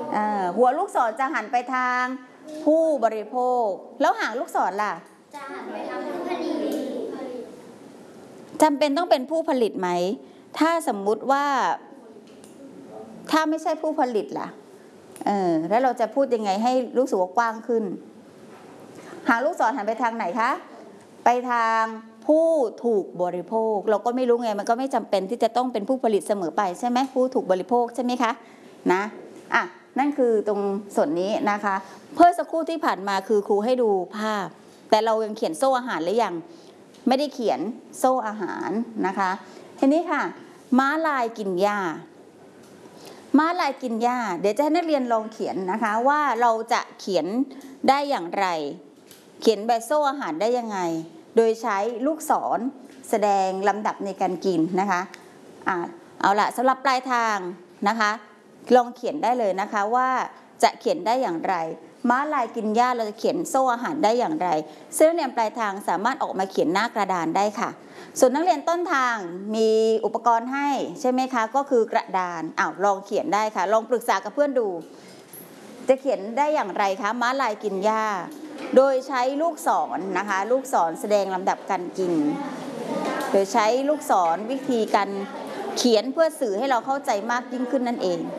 หัวลูกศรจะหันไปทางผู้บริโภคแล้วหางลูกศรล่ะจะหันไปทางผู้ผลิตจำเป็นต้องเป็นผู้ผลิตไหมถ้าสมมุติว่าถ้าไม่ใช่ผู้ผลิตล่ะแล้วเราจะพูดยังไงให้รู้สึกว่ากว้างขึ้นหางลูกศรหันไปทางไหนคะไปทางผู้ถูกบริโภคเราก็ไม่รู้ไงมันก็ไม่จำเป็นที่จะต้องเป็นผู้ผลิตเสมอไปใช่ไหมผู้ถูกบริโภคใช่ไหมคะนะนั่นคือตรงส่วนนี้นะคะเพื่อสักครู่ที่ผ่านมาคือครูให้ดูภาพแต่เรายังเขียนโซ่อาหารหรือยังไม่ได้เขียนโซ่อาหารนะคะทีนี้ค่ะม้าลายกินหญ้าม้าลายกินหญ้าเดี๋ยวจะให้นักเรียนลองเขียนนะคะว่าเราจะเขียนได้อย่างไรเขียนแบบโซ่อาหารได้ยังไงโดยใช้ลูกศรแสดงลำดับในการกินนะคะเอาละสำหรับปลายทางนะคะลองเขียนได้เลยนะคะว่าจะเขียนได้อย่างไรม้าลายกินหญ้าเราจะเขียนโซ่อาหารได้อย่างไรซึ่งนักเรียนปลายทางสามารถออกมาเขียนหน้ากระดานได้ค่ะส่วนนักเรียนต้นทางมีอุปกรณ์ให้ใช่ไหมคะก็คือกระดานลองเขียนได้ค่ะลองปรึกษากับเพื่อนดูจะเขียนได้อย่างไรคะม้าลายกินหญ้าโดยใช้ลูกศรนะคะลูกศรแสดงลำดับการกินโดยใช้ลูกศรวิธีการเขียนเพื่อสื่อให้เราเข้าใจมากยิ่งขึ้นนั่นเอง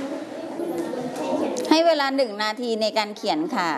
ให้เวลา1 นาทีในการเขียนค่ะ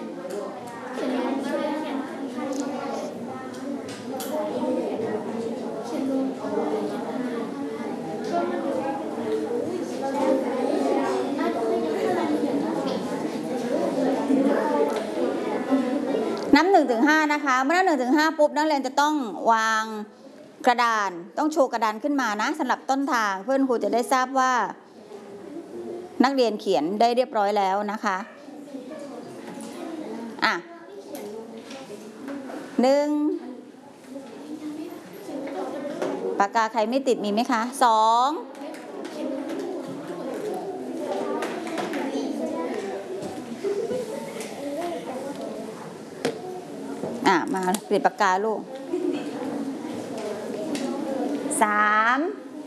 นับ1-5นะคะเมื่อนับ1-5ปุ๊บนักเรียนจะต้องวางกระดานต้องโชว์กระดานขึ้นมานะสำหรับต้นทางเพื่อนครูจะได้ทราบว่านักเรียนเขียนได้เรียบร้อยแล้วนะคะ1ปากกาใครไม่ติดมีไหมคะ2มาเปลี่ยนปากกาลูก3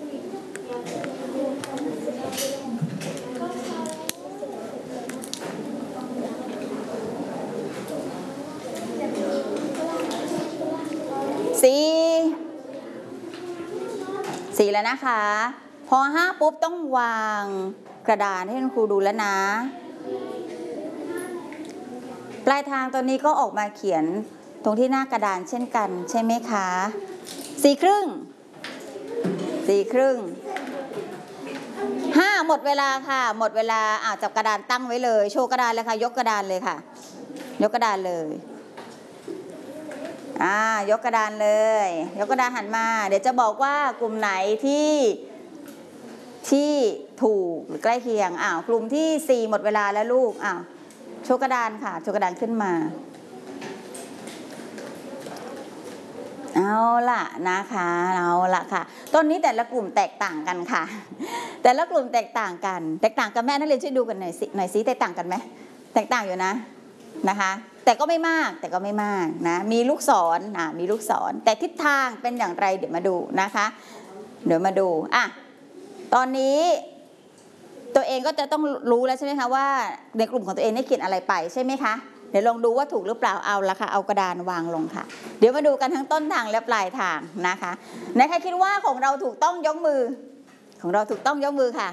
4แล้วนะคะพอ5ปุ๊บต้องวางกระดานให้คุณครูดูแล้วนะปลายทางตัวนี้ก็ออกมาเขียนตรงที่หน้ากระดานเช่นกันใช่ไหมคะ4:30 5หมดเวลาค่ะหมดเวลาจับกระดานตั้งไว้เลยโชว์กระดานเลยค่ะยกกระดานเลยค่ะยกกระดานเลยยกกระดานเลยยกกระดานหันมาเดี๋ยวจะบอกว่ากลุ่มไหนที่ถูกหรือใกล้เคียงกลุ่มที่4หมดเวลาแล้วลูกโชว์กระดานค่ะโชว์กระดานขึ้นมาเอาล่ะนะคะเอาล่ะค่ะตอนนี้แต่ละกลุ่มแตกต่างกันค่ะแต่ละกลุ่มแตกต่างกันแม่นักเรียนช่วยดูกันหน่อยสิแตกต่างกันไหมแตกต่างอยู่นะคะแต่ก็ไม่มากนะมีลูกศรมีลูกศรแต่ทิศทางเป็นอย่างไรเดี๋ยวมาดูนะคะเดี๋ยวมาดูตอนนี้ตัวเองก็จะต้องรู้แล้วใช่ไหมคะว่าในกลุ่มของตัวเองได้เขียนอะไรไปใช่ไหมคะเดี๋ยวลองดูว่าถูกหรือเปล่าเอาละค่ะเอากระดานวางลงค่ะเดี๋ยวมาดูกันทั้งต้นทางและปลายทางนะคะไหนใครคิดว่าของเราถูกต้องยกมือของเราถูกต้องยกมือค่ะ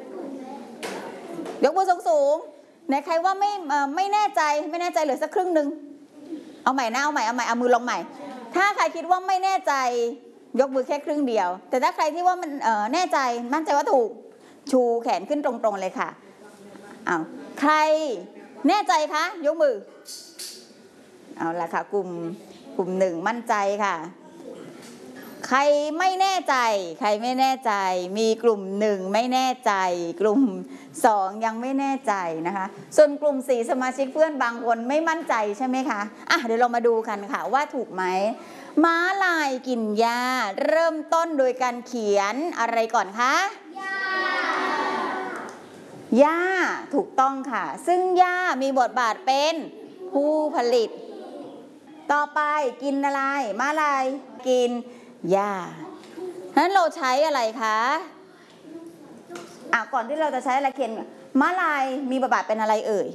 ยกมือสูงไหนใครว่าไม่แน่ใจเหลือสักครึ่งนึงเอาใหม่นะเอามือลงใหม่ถ้าใครคิดว่าไม่แน่ใจยกมือแค่ครึ่งเดียวแต่ถ้าใครที่ว่ามันแน่ใจมั่นใจว่าถูกชูแขนขึ้นตรงๆเลยค่ะใครแน่ใจคะยกมือเอาละค่ะกลุ่ม1มั่นใจค่ะใครไม่แน่ใจมีกลุ่ม1ไม่แน่ใจกลุ่ม2ยังไม่แน่ใจนะคะส่วนกลุ่ม4สมาชิกเพื่อนบางคนไม่มั่นใจใช่ไหมคะเดี๋ยวเรามาดูกันค่ะว่าถูกไหมม้าลายกินหญ้าเริ่มต้นโดยการเขียนอะไรก่อนคะหญ้าถูกต้องค่ะซึ่งหญ้ามีบทบาทเป็นผู้ผลิตต่อไปกินอะไรม้าลายกินหญ้าฉะนั้นเราใช้อะไรคะก่อนที่เราจะใช้อะไรเขียนม้าลายมีบทบาทเป็นอะไรเอ่ย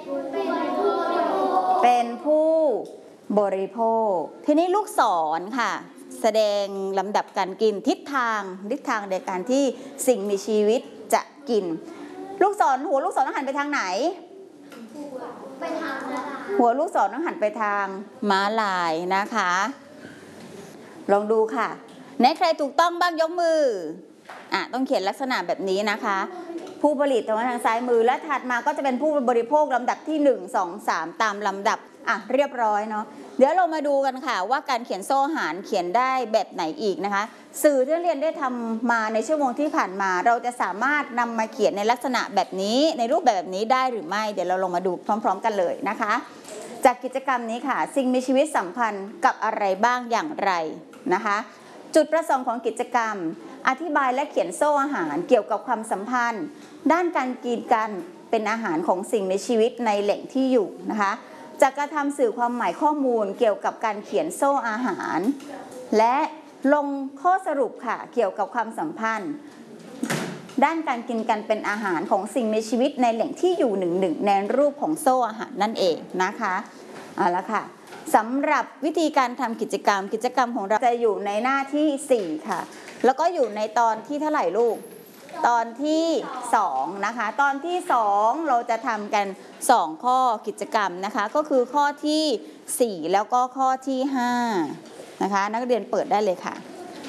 เป็นผู้บริโภคทีนี้ลูกศรค่ะแสดงลำดับการกินทิศทางในการที่สิ่งมีชีวิตจะกินลูกศรหัวลูกศรต้องหันไปทางไหนไปทางม้าลายหัวลูกศรต้องหันไปทางม้าลายนะคะลองดูค่ะไหนใครถูกต้องบ้างยกมือต้องเขียนลักษณะแบบนี้นะคะผู้ผลิตทางซ้ายมือและถัดมาก็จะเป็นผู้บริโภคลำดับที่1 2 3ตามลำดับเรียบร้อยเนาะเดี๋ยวเรามาดูกันค่ะว่าการเขียนโซ่อาหารเขียนได้แบบไหนอีกนะคะสื่อที่นักเรียนได้ทำมาในชั่วโมงที่ผ่านมาเราจะสามารถนำมาเขียนในลักษณะแบบนี้ในรูปแบบนี้ได้หรือไม่เดี๋ยวเราลงมาดูพร้อมๆกันเลยนะคะจากกิจกรรมนี้ค่ะสิ่งมีชีวิตสัมพันธ์กับอะไรบ้างอย่างไรนะคะจุดประสงค์ของกิจกรรมอธิบายและเขียนโซ่อาหารเกี่ยวกับความสัมพันธ์ด้านการกินกันเป็นอาหารของสิ่งมีชีวิตในแหล่งที่อยู่นะคะจากการทำสื่อความหมายข้อมูลเกี่ยวกับการเขียนโซ่อาหารและลงข้อสรุปค่ะเกี่ยวกับความสัมพันธ์ด้านการกินกันเป็นอาหารของสิ่งมีชีวิตในแหล่งที่อยู่หนึ่งในรูปของโซ่อาหารนั่นเองนะคะเอาละค่ะสำหรับวิธีการทำกิจกรรมของเราจะอยู่ในหน้าที่4ค่ะแล้วก็อยู่ในตอนที่เท่าไหร่ลูกตอนที่2นะคะตอนที่2เราจะทำกัน2ข้อกิจกรรมนะคะก็คือข้อที่4แล้วก็ข้อที่5นะคะนักเรียนเปิดได้เลยค่ะ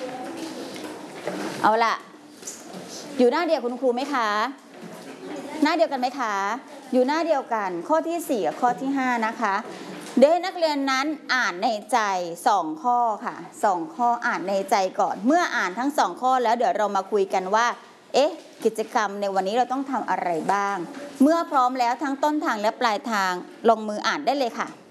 เอาล่ะอยู่หน้าเดียวคุณครูไหมคะหน้าเดียวกันไหมคะอยู่หน้าเดียวกันข้อที่4กับข้อที่5นะคะเดี๋ยวให้นักเรียนนั้นอ่านในใจ2ข้อค่ะ2ข้ออ่านในใจก่อนเมื่ออ่านทั้ง2ข้อแล้วเดี๋ยวเรามาคุยกันว่ากิจกรรมในวันนี้เราต้องทำอะไรบ้างเมื่อพร้อมแล้วทั้งต้นทางและปลายทางลงมืออ่านได้เลยค่ะ